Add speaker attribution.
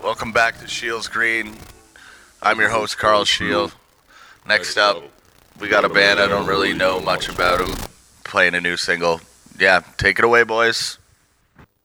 Speaker 1: Welcome back to Shields Green. I'm your host, Carl Shield. Next up, we got a band I don't really know much about them playing a new single. Yeah, take it away, boys.